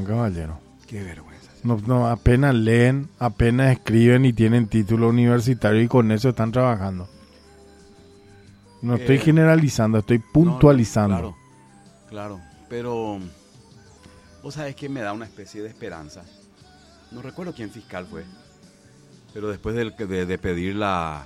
caballero. Qué vergüenza. No, apenas leen, apenas escriben y tienen título universitario y con eso están trabajando. No estoy generalizando, estoy puntualizando. No, claro, pero vos sabés que me da una especie de esperanza. No recuerdo quién fiscal fue, pero después de pedir la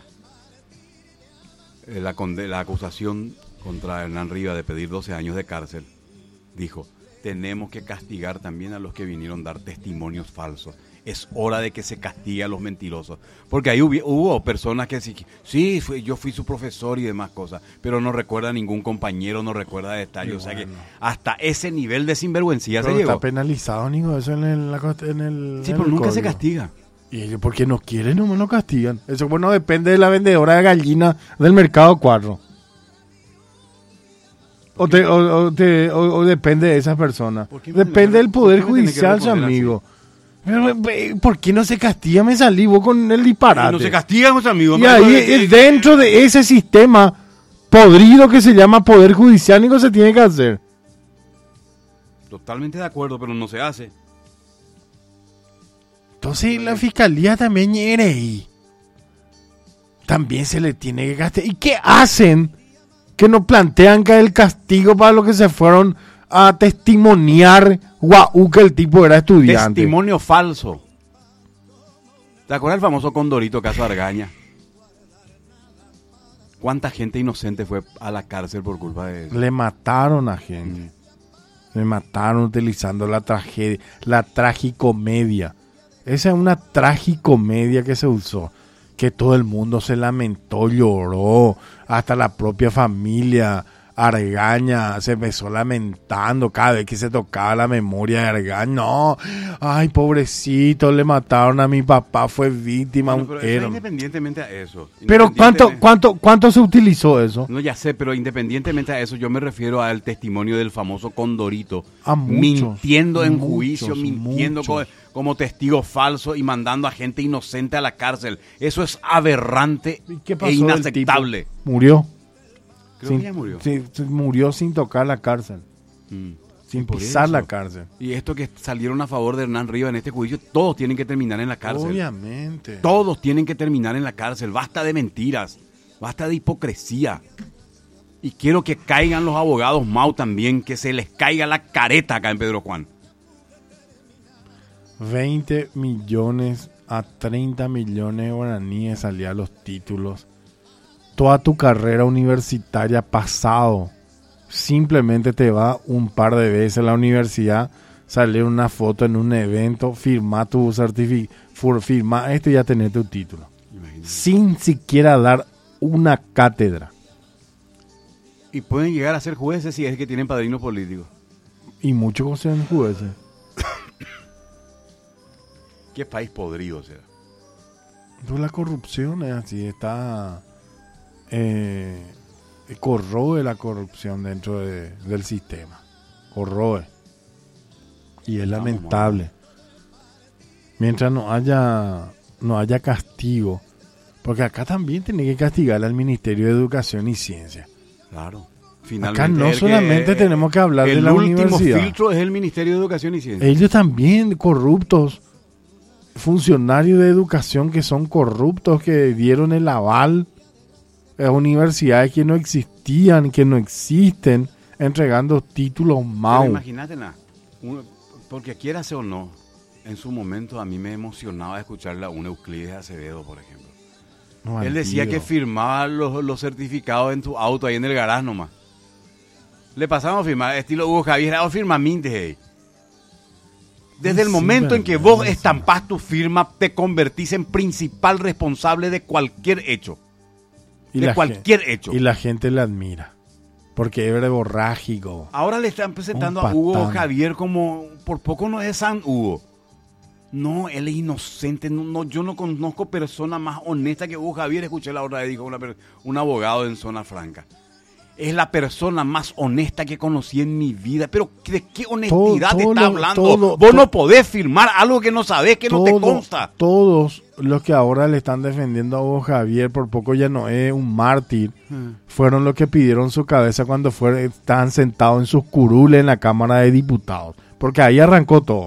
acusación contra Hernán Rivas de pedir 12 años de cárcel, dijo: tenemos que castigar también a los que vinieron a dar testimonios falsos. Es hora de que se castigue a los mentirosos. Porque ahí hubo personas que sí, yo fui su profesor y demás cosas, pero no recuerda a ningún compañero, no recuerda detalles. O sea que hasta ese nivel de sinvergüencía se llegó. Está penalizado, Nico, eso en el sí, pero nunca se castiga. Y ellos, porque no quieren, no me lo castigan. Eso bueno depende de la vendedora de gallina del mercado 4. O depende de esas personas. Depende del poder judicial, su amigo. ¿Por qué no se castiga? Me salí vos con el disparate. No se castiga, José amigo. Y ahí, dentro de ese sistema podrido que se llama poder judicial, Nico, se tiene que hacer. Totalmente de acuerdo, pero no se hace. Entonces la fiscalía también también se le tiene que castigar. ¿Y qué hacen? Que no plantean que el castigo para los que se fueron a testimoniar que el tipo era estudiante. Testimonio falso. ¿Te acuerdas del famoso Condorito caso Argaña? ¿Cuánta gente inocente fue a la cárcel por culpa de eso? Le mataron a gente. Le mataron utilizando la tragedia, la tragicomedia. Esa es una tragicomedia que se usó. Que todo el mundo se lamentó, lloró, hasta la propia familia Argaña se empezó lamentando cada vez que se tocaba la memoria de Argaña. No, ay, pobrecito, le mataron a mi papá, fue víctima. Bueno, pero independientemente a eso. Pero ¿cuánto se utilizó eso? No, ya sé, pero independientemente a eso, yo me refiero al testimonio del famoso Condorito. Muchos, mintiendo en juicio, mintiendo como testigo falso y mandando a gente inocente a la cárcel. Eso es aberrante e inaceptable. Murió. Creo que ya murió. Sí, murió sin tocar la cárcel. Sin pisar la cárcel. Y esto que salieron a favor de Hernán Rivas en este juicio, todos tienen que terminar en la cárcel. Obviamente. Todos tienen que terminar en la cárcel. Basta de mentiras. Basta de hipocresía. Y quiero que caigan los abogados Mau también, que se les caiga la careta acá en Pedro Juan. 20 millones a 30 millones de guaraníes salían los títulos. Toda tu carrera universitaria pasado, simplemente te va un par de veces a la universidad, sale una foto en un evento, firma tu certificado, firma esto y ya tenés tu título. Imagínate. Sin siquiera dar una cátedra. Y pueden llegar a ser jueces si es que tienen padrinos políticos. Y muchos son jueces. ¿Qué país podrido será? Pues la corrupción es así, está... corroe la corrupción dentro del sistema, corroe, y es lamentable. Mientras no haya castigo, porque acá también tiene que castigar al Ministerio de Educación y Ciencia. Claro. Acá no solamente tenemos que hablar de la universidad. El último filtro es el Ministerio de Educación y Ciencia. Ellos también corruptos, funcionarios de educación que son corruptos, que dieron el aval a universidades que no existían, que no existen, entregando títulos Mau. Imagínate, porque quieras o no, en su momento a mí me emocionaba escucharle a un Euclides Acevedo, por ejemplo. No, él decía que firmaba los certificados en tu auto ahí en el garage nomás. Le pasamos a firmar, estilo Hugo Javier, firma Minte. Desde el momento en que vos estampás tu firma, te convertís en principal responsable de cualquier hecho. De cualquier hecho. Y la gente le admira. Porque es verborrágico. Ahora le están presentando a Hugo Javier como... Por poco no es San Hugo. No, él es inocente. No, yo no conozco persona más honesta que Hugo Javier. Escuché la otra vez, dijo un abogado en Zona Franca. Es la persona más honesta que conocí en mi vida. Pero ¿de qué honestidad te está hablando? Vos no podés firmar algo que no sabés, que no te consta. Todos los que ahora le están defendiendo a Hugo Javier, por poco ya no es un mártir, fueron los que pidieron su cabeza cuando estaban sentados en sus curules en la Cámara de Diputados. Porque ahí arrancó todo.